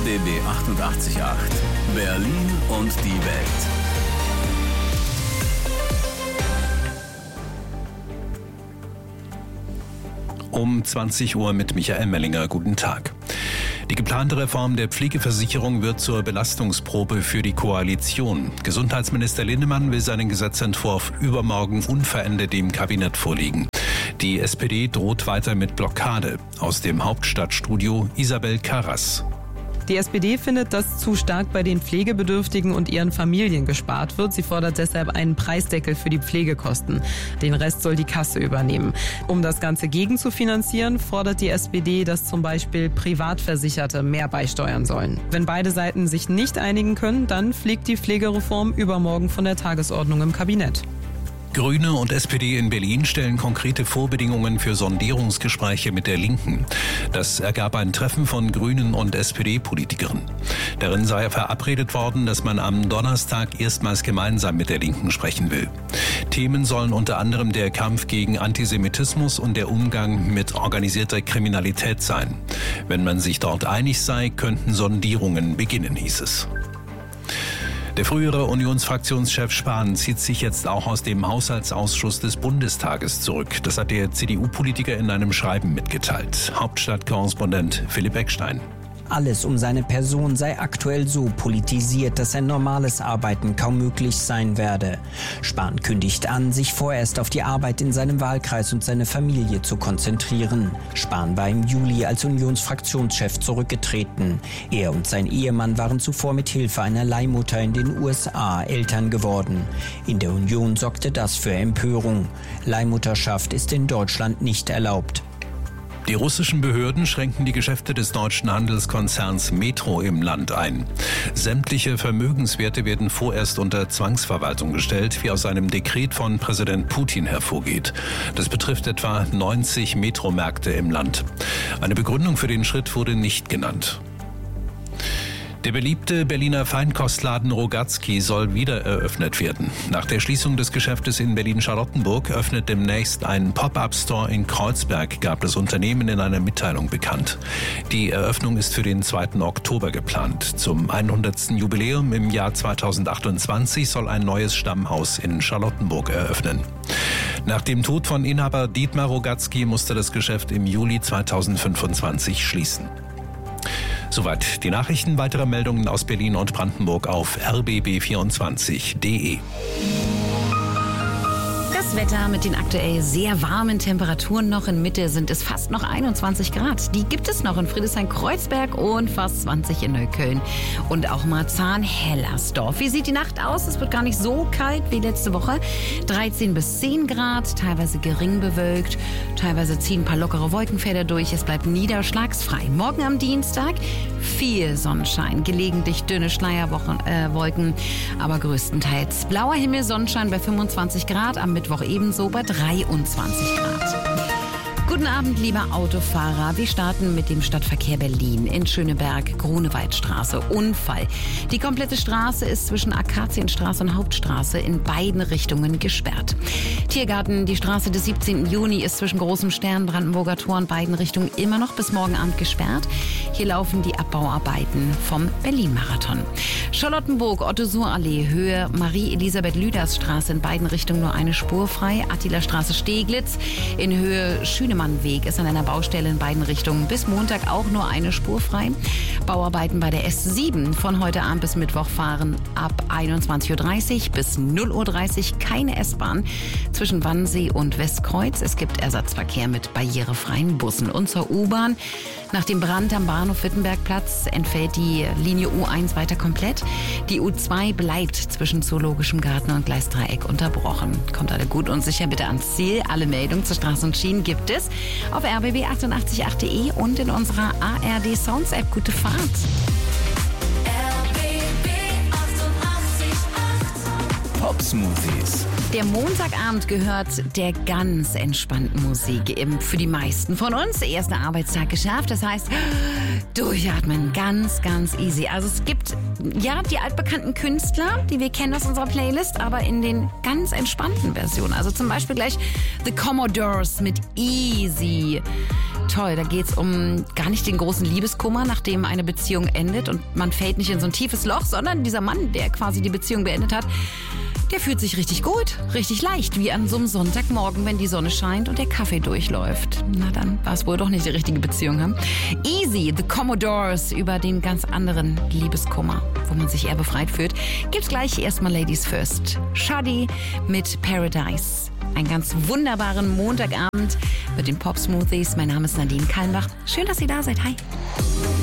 RBB 88.8 Berlin und die Welt. Um 20 Uhr mit Michael Mellinger. Guten Tag. Die geplante Reform der Pflegeversicherung wird zur Belastungsprobe für die Koalition. Gesundheitsminister Linnemann will seinen Gesetzentwurf übermorgen unverändert dem Kabinett vorlegen. Die SPD droht weiter mit Blockade. Aus dem Hauptstadtstudio Isabel Karras. Die SPD findet, dass zu stark bei den Pflegebedürftigen und ihren Familien gespart wird. Sie fordert deshalb einen Preisdeckel für die Pflegekosten. Den Rest soll die Kasse übernehmen. Um das Ganze gegenzufinanzieren, fordert die SPD, dass zum Beispiel Privatversicherte mehr beisteuern sollen. Wenn beide Seiten sich nicht einigen können, dann fliegt die Pflegereform übermorgen von der Tagesordnung im Kabinett. Grüne und SPD in Berlin stellen konkrete Vorbedingungen für Sondierungsgespräche mit der Linken. Das ergab ein Treffen von Grünen und SPD-Politikern. Darin sei verabredet worden, dass man am Donnerstag erstmals gemeinsam mit der Linken sprechen will. Themen sollen unter anderem der Kampf gegen Antisemitismus und der Umgang mit organisierter Kriminalität sein. Wenn man sich dort einig sei, könnten Sondierungen beginnen, hieß es. Der frühere Unionsfraktionschef Spahn zieht sich jetzt auch aus dem Haushaltsausschuss des Bundestages zurück. Das hat der CDU-Politiker in einem Schreiben mitgeteilt. Hauptstadtkorrespondent Philipp Eckstein. Alles um seine Person sei aktuell so politisiert, dass ein normales Arbeiten kaum möglich sein werde. Spahn kündigt an, sich vorerst auf die Arbeit in seinem Wahlkreis und seine Familie zu konzentrieren. Spahn war im Juli als Unionsfraktionschef zurückgetreten. Er und sein Ehemann waren zuvor mit Hilfe einer Leihmutter in den USA Eltern geworden. In der Union sorgte das für Empörung. Leihmutterschaft ist in Deutschland nicht erlaubt. Die russischen Behörden schränken die Geschäfte des deutschen Handelskonzerns Metro im Land ein. Sämtliche Vermögenswerte werden vorerst unter Zwangsverwaltung gestellt, wie aus einem Dekret von Präsident Putin hervorgeht. Das betrifft etwa 90 Metromärkte im Land. Eine Begründung für den Schritt wurde nicht genannt. Der beliebte Berliner Feinkostladen Rogatski soll wieder eröffnet werden. Nach der Schließung des Geschäftes in Berlin-Charlottenburg öffnet demnächst ein Pop-up-Store in Kreuzberg, gab das Unternehmen in einer Mitteilung bekannt. Die Eröffnung ist für den 2. Oktober geplant. Zum 100. Jubiläum im Jahr 2028 soll ein neues Stammhaus in Charlottenburg eröffnen. Nach dem Tod von Inhaber Dietmar Rogatski musste das Geschäft im Juli 2025 schließen. Soweit die Nachrichten. Weitere Meldungen aus Berlin und Brandenburg auf rbb24.de. Das Wetter mit den aktuell sehr warmen Temperaturen noch in Mitte sind es fast noch 21 Grad. Die gibt es noch in Friedrichshain-Kreuzberg und fast 20 in Neukölln und auch Marzahn-Hellersdorf. Wie sieht die Nacht aus? Es wird gar nicht so kalt wie letzte Woche. 13 bis 10 Grad, teilweise gering bewölkt, teilweise ziehen ein paar lockere Wolkenfelder durch. Es bleibt niederschlagsfrei. Morgen am Dienstag viel Sonnenschein, gelegentlich dünne Schleierwolken, aber größtenteils blauer Himmel, Sonnenschein bei 25 Grad, am Mittwoch ebenso bei 23 Grad. Guten Abend, lieber Autofahrer. Wir starten mit dem Stadtverkehr Berlin in Schöneberg, Grunewaldstraße. Unfall. Die komplette Straße ist zwischen Akazienstraße und Hauptstraße in beiden Richtungen gesperrt. Tiergarten, die Straße des 17. Juni ist zwischen Großem Stern, Brandenburger Tor in beiden Richtungen immer noch bis morgen Abend gesperrt. Hier laufen die Abbauarbeiten vom Berlin-Marathon. Charlottenburg, Otto-Suhr-Allee, Höhe Marie-Elisabeth-Lüders-Straße in beiden Richtungen nur eine Spur frei. Attila-Straße Steglitz in Höhe Schünemannweg ist an einer Baustelle in beiden Richtungen bis Montag auch nur eine Spur frei. Bauarbeiten bei der S7 von heute Abend bis Mittwoch fahren ab 21.30 Uhr bis 0.30 Uhr keine S-Bahn zwischen Wannsee und Westkreuz. Es gibt Ersatzverkehr mit barrierefreien Bussen. Und zur U-Bahn. Nach dem Brand am Bahnhof Wittenbergplatz entfällt die Linie U1 weiter komplett. Die U2 bleibt zwischen Zoologischem Garten und Gleisdreieck unterbrochen. Kommt alle gut und sicher bitte ans Ziel. Alle Meldungen zu Straßen und Schienen gibt es auf rbb888.de und in unserer ARD Sounds App. Gute Fahrt! Pop-Smoothies. Der Montagabend gehört der ganz entspannten Musik. Für die meisten von uns. Erster Arbeitstag geschafft. Das heißt, durchatmen. Ganz, ganz easy. Also es gibt ja die altbekannten Künstler, die wir kennen aus unserer Playlist, aber in den ganz entspannten Versionen. Also zum Beispiel gleich The Commodores mit Easy. toll. Da geht es um gar nicht den großen Liebeskummer, nachdem eine Beziehung endet und man fällt nicht in so ein tiefes Loch, sondern dieser Mann, der quasi die Beziehung beendet hat, der fühlt sich richtig gut, richtig leicht, wie an so einem Sonntagmorgen, wenn die Sonne scheint und der Kaffee durchläuft. Na dann war es wohl doch nicht die richtige Beziehung. Hm? Easy, The Commodores, über den ganz anderen Liebeskummer, wo man sich eher befreit fühlt. Gibt's gleich erstmal Ladies First. Shadi mit Paradise. Einen ganz wunderbaren Montagabend mit den Pop Smoothies. Mein Name ist Nadine Kalmbach. Schön, dass ihr da seid. Hi.